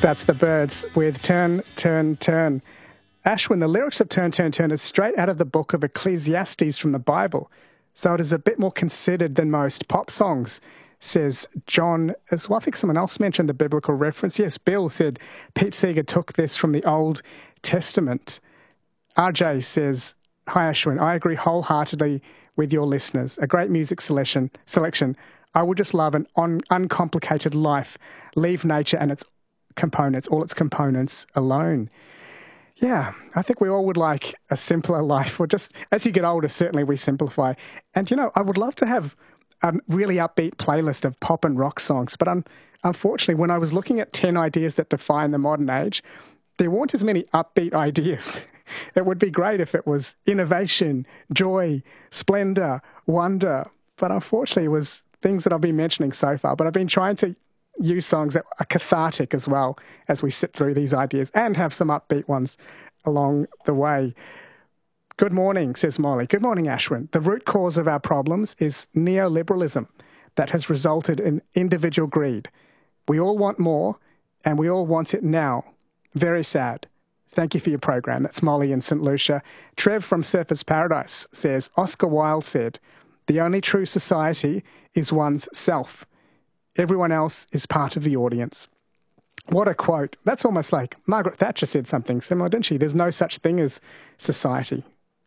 That's the Birds with Turn, Turn, Turn. Ashwin, the lyrics of Turn, Turn, Turn is straight out of the book of Ecclesiastes from the Bible, so it is a bit more considered than most pop songs, says John as well. I think someone else mentioned the biblical reference. Yes, Bill said Pete Seeger took this from the Old Testament. RJ says, hi Ashwin, I agree wholeheartedly with your listeners. A great music selection. I would just love an uncomplicated life. Leave nature and its components, all its components alone. Yeah, I think we all would like a simpler life, or just as you get older, certainly we simplify. And, you know, I would love to have a really upbeat playlist of pop and rock songs, but unfortunately, when I was looking at 10 ideas that define the modern age, there weren't as many upbeat ideas. It would be great if it was innovation, joy, splendor, wonder, but unfortunately it was things that I've been mentioning so far. But I've been trying to use songs that are cathartic as well as we sit through these ideas and have some upbeat ones along the way. Good morning, says Molly. Good morning, Ashwin. The root cause of our problems is neoliberalism that has resulted in individual greed. We all want more and we all want it now. Very sad. Thank you for your program. That's Molly in St. Lucia. Trev from Surfers Paradise says, Oscar Wilde said, the only true society is one's self. Everyone else is part of the audience. What a quote. That's almost like Margaret Thatcher said something similar, didn't she? There's no such thing as society.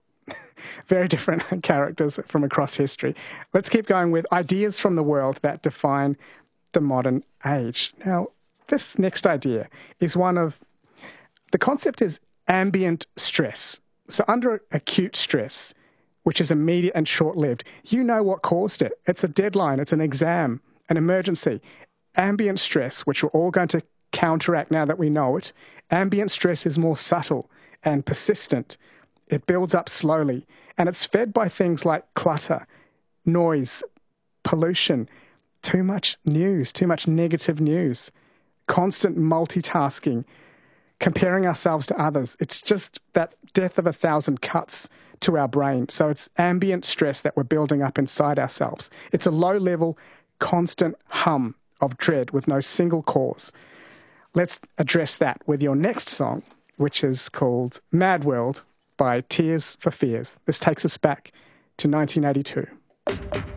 Very different characters from across history. Let's keep going with ideas from the world that define the modern age. Now, this next idea is one of, the concept is ambient stress. So under acute stress, which is immediate and short-lived, you know what caused it. It's a deadline, it's an exam, an emergency. Ambient stress, which we're all going to counteract now that we know it, ambient stress is more subtle and persistent. It builds up slowly, and it's fed by things like clutter, noise, pollution, too much news, too much negative news, constant multitasking, comparing ourselves to others. It's just that death of 1,000 cuts to our brain. So it's ambient stress that we're building up inside ourselves. It's a low-level, constant hum of dread with no single cause. Let's address that with your next song, which is called Mad World by Tears for Fears. This takes us back to 1982.